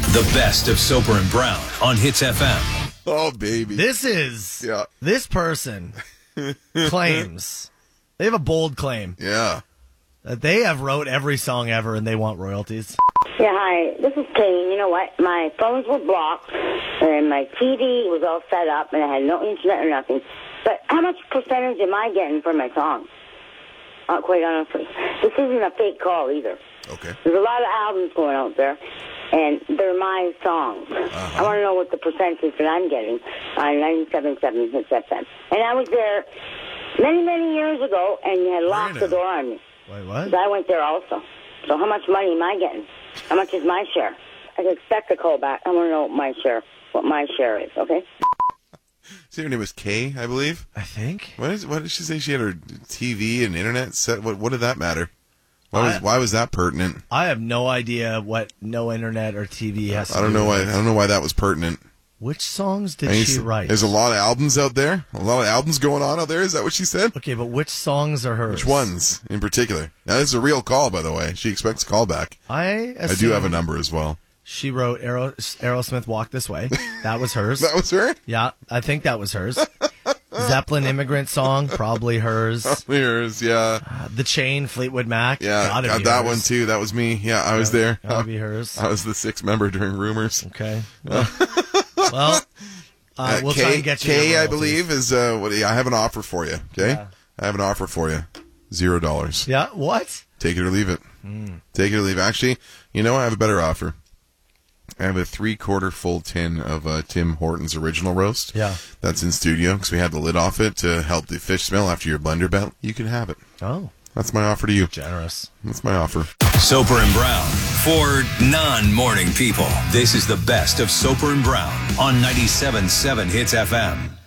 The best of Soper and Brown on Hits FM. Oh, baby. This person claims, they have a bold claim. Yeah. That they have wrote every song ever and they want royalties. Yeah, hi. This is Kane. You know what? My phones were blocked, and my TV was all set up, and I had no internet or nothing. But how much percentage am I getting for my songs? Quite honestly. This isn't a fake call either. Okay. There's a lot of albums going out there, and they're my songs. I want to know what the percentage that I'm getting on 97.7 Hits FM. And I was there many, many years ago, and you had locked the door on me. Wait, what? I went there also. So how much money am I getting? How much is my share? I can expect a call back. I want to know what my share is, okay? So her name was Kay, I believe? I think. What did she say? She had her TV and internet set? What did that matter? Why was that pertinent? I have no idea what no internet or TV has to do I don't know with why that was pertinent. Which songs did she write? There's a lot of albums out there. A lot of albums going on out there. Is that what she said? Okay, but which songs are hers? Which ones in particular? Now, this is a real call, by the way. She expects a call back. I do have a number as well. She wrote Aerosmith Walk This Way. That was hers. That was her? Yeah, I think that was hers. Zeppelin Immigrant Song, probably hers. Probably hers, yeah. The Chain, Fleetwood Mac. Yeah, got that one too. That was me. Yeah, I was there. Gotta be hers. I was the sixth member during Rumors. Okay. Well, we'll try and get you. Kay, I believe, is I have an offer for you. Okay, Yeah. I have an offer for you. $0. Yeah. What? Take it or leave it. Take it or leave it. Actually, I have a better offer. I have a 3/4 full tin of Tim Hortons original roast. Yeah. That's in studio because we had the lid off it to help the fish smell after your blender belt. You can have it. Oh, that's my offer to you. Generous. That's my offer. Soper and Brown for non-morning people. This is the best of Soper and Brown on 97.7 Hits FM.